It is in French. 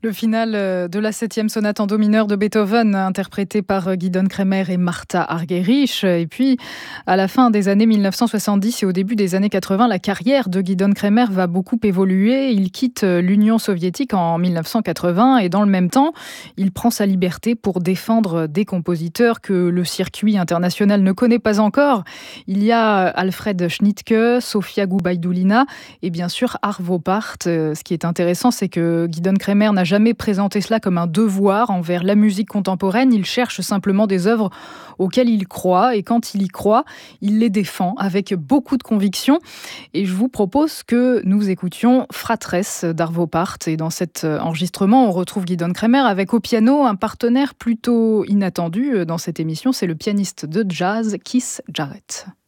Le final de la 7e sonate en do mineur de Beethoven, interprétée par Gidon Kremer et Martha Argerich. Et puis, à la fin des années 1970 et au début des années 80, la carrière de Gidon Kremer va beaucoup évoluer. Il quitte l'Union soviétique en 1980 et dans le même temps, il prend sa liberté pour défendre des compositeurs que le circuit international ne connaît pas encore. Il y a Alfred Schnittke, Sofia Gubaidulina et bien sûr Arvo Pärt. Ce qui est intéressant, c'est que Gidon Kremer n'a jamais présenté cela comme un devoir envers la musique contemporaine. Il cherche simplement des œuvres auxquelles il croit et quand il y croit, il les défend avec beaucoup de conviction. Et je vous propose que nous écoutions Fratress d'Arvo Pärt. Et dans cet enregistrement, on retrouve Gidon Kremer avec au piano un partenaire plutôt inattendu dans cette émission. C'est le pianiste de jazz Keith Jarrett.